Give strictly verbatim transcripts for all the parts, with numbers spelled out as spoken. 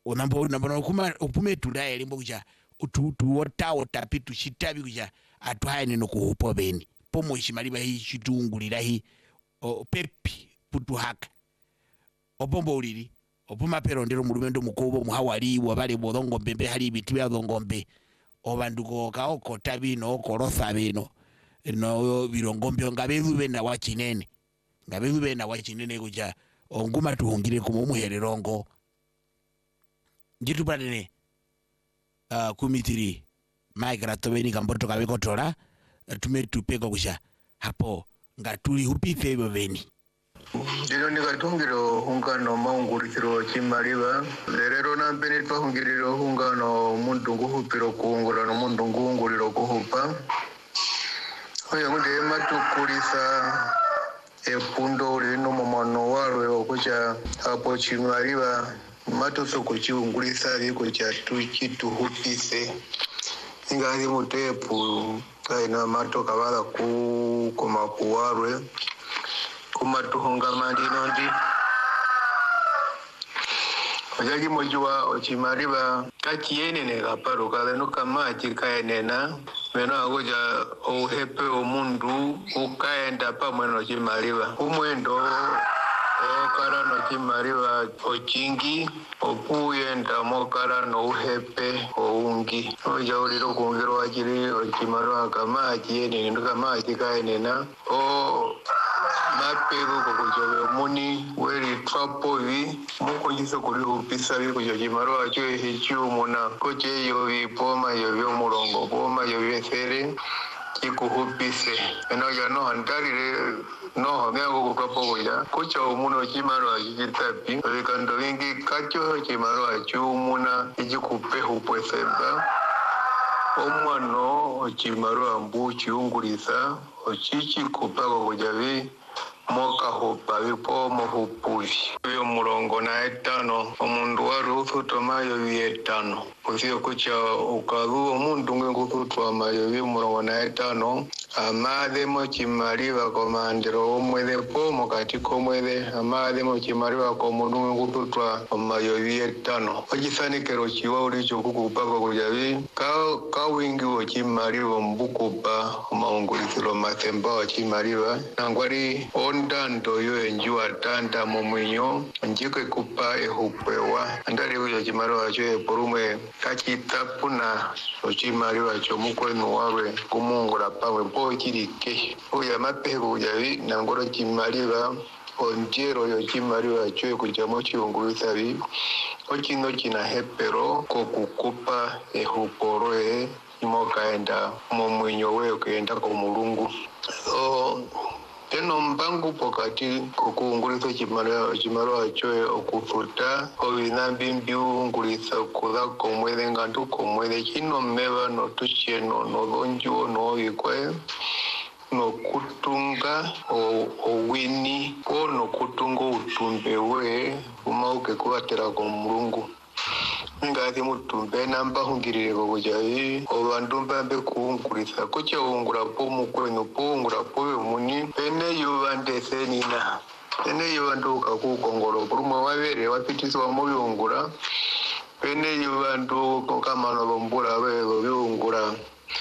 onambo nambo kuma upume tulaye limbo kuja utu tuota otapi tushitabi kuja atwaye no kuhupo beni pomo ishimaliba hii chitungulira hii o pepi putuhaka opombo ulili opuma pero ndero mulumendo mukobo muhawali wabale bodongo mbembe hali bitu ya dongombe obanduko kaoko tabino korosa bino no birongombe ngabezu bena wachinene ngabezu bena wachinene kuja onguma tuhungire kumu muhererongo njitu padene uh, kumitiri migrato beni kamboto kabeko tola tumetupeko kuja hapo ngatuli hupite beni Dino ni katungiro hungano maungurikiro chimaliba lerero na mbeni twahungiriro hungano mundu nguhupiro kuungura no mundu nguunguriro kuhupa oya ngunde matukulisa epundo lino momano walwe okucha hapo chimaliba matoso kuchiungurisa liko cha tuchituhupise ingazi mutepu kaina mato kabala ku koma kuwarwe kuma tuhonga mandino ndi ojaji mojua ochimariba kachiene ne kaparo kale no kama chikaenena meno agoja ohepe omundu ukaenda pa mweno chimariba umwendo okara no chimariba ochingi opuyenda mokara no uhepe oungi oja uliro kungiro ajiri ochimariba kama achiene ndo kama chikaenena o mapego kokojobe muni weri trapovi muko jiso kuri upisa bi kojoji maro acho hichu mona koje yo vi poma yo vi murongo poma yo vi fere ikuhupise eno ya no handari no meago kokapo ya kocha umuno chimaro ajitapi vikando vingi kacho chimaro achu muna ijikupe hupweseba omwano chimaro ambu chiungurisa ochichi kupako kojavi moka hopa vipo mohupuvi yo murongo na etano omundu waru uthuto mayo vi etano kusio kucha ukadhu omundu ngenguthuto amayo vi murongo na etano amade mo chimaliva komandiro omwede pomo katiko mwede amade mo chimaliva komundu ngenguthuto amayo vi etano ojisani kero chiwa ulicho kukupako kujavi ka ka wingi wo chimaliva mbukupa omaungulikilo mathemba wa chimaliva nangwari ondando yo enjua tanda momwinyo njike kupa ehupwewa andali uyo chimaliva cho eporume kachitapuna ochimaliva cho mukwenu wawe kumungula pawe po chirike uya mapego ujavi nangoro chimaliva onjero yo chimaliva cho kujamo chiungulisa vi ochino china hepero kokukupa ehuporoe imokaenda momwinyo we kenda ko mulungu so teno mbangu pokati kukuungulisa chimaliwa chimaliwa choe okufuta ovinambi mbiungulisa kula komwele ngandu komwele chino mmeva no tucheno no lonjuo no vikwe no kutunga o owini po no kutunga utumbe we umauke kuvatera ko mulungu ngazi mutumbe namba hungirire kokujavi ovandu mbambe kuungulisa kuche ungura po mukwenu po ungura po muni pene yuvandese nina pene yuvandu kakukongolo kurumwa wavere wapitiswa muviungura pene yuvandu kokamano lombura velo viungura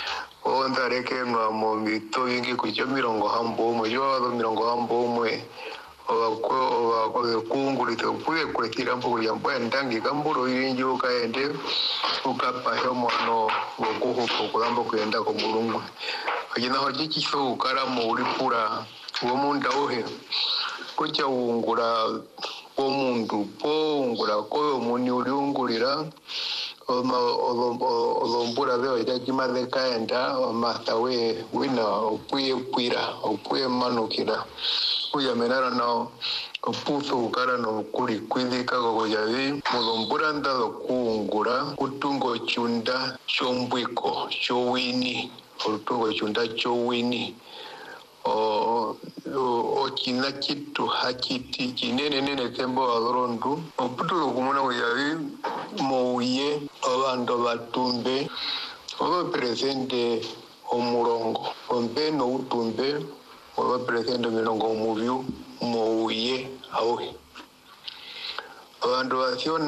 onzarekenwa mu mito vingi kucha mirongo hambo umwe yovalo mirongo hambo umwe ovakwe ovakwe kuungulisa upuye kulekira mbuku ya mbwa ndangi kamburo irinji ukaende ukapahe omwano wokuhupa kulamba kuyenda ko mulungu akinaho chichiso ukaramu ulipura uwo munda uhe kucha uungula omundu po ungula koyo muni uliungulira oma olombura veo itajimaze kaenda omathawe wina opuye pwira opuye manukira uya menara nao opuso ukara no kuli kwidhika kokojavi mulombura ndalo kuungura kutungo chunda chombwiko chowini kutungo chunda chowini o o china chitu hachiti chinene nene tembo alorondu oputulo kumuna kujavi mouye obando batumbe oba presente omurongo ombe no utumbe oba presente mirongo muvyu mouye awe abantu basiona